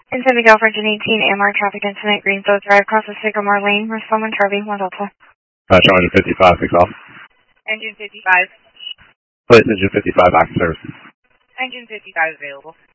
Incentive California 18, AMR traffic incident, Greenfield Drive, across the Sycamore Lane, responding Charlie, 1 Delta. Charlie 55, 6 off. Engine 55. Place engine 55, active service. Engine 55 available.